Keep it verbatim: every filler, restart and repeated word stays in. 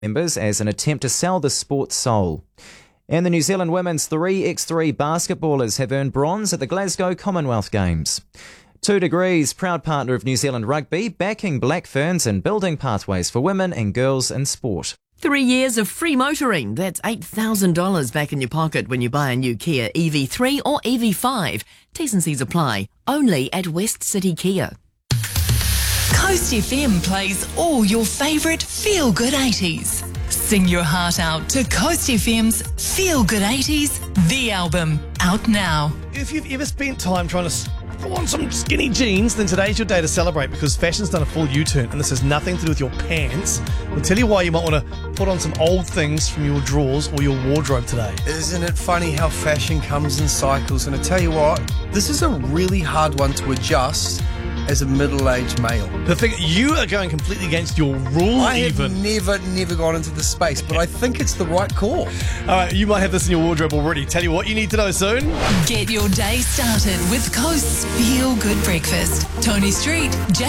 members as an attempt to sell the sport's soul. And the New Zealand women's three by three basketballers have earned bronze at the Glasgow Commonwealth Games. Two Degrees, proud partner of New Zealand Rugby, backing Black Ferns and building pathways for women and girls in sport. Three years of free motoring. That's eight thousand dollars back in your pocket when you buy a new Kia E V three or E V five. T's and C's apply. Only at West City Kia. Coast F M plays all your favourite feel-good eighties. Sing your heart out to Coast F M's Feel Good eighties, the album, out now. If you've ever spent time trying to put on some skinny jeans, then today's your day to celebrate because fashion's done a full U-turn and this has nothing to do with your pants. We'll tell you why you might want to put on some old things from your drawers or your wardrobe today. Isn't it funny how fashion comes in cycles? And I tell you what, this is a really hard one to adjust as a middle-aged male. The thing, you are going completely against your rule I even. have never, never gone into this space, but I think it's the right call. All right, you might have this in your wardrobe already. Tell you what you need to know soon. Get your day started with Coast's Feel Good Breakfast. Tony Street, Jay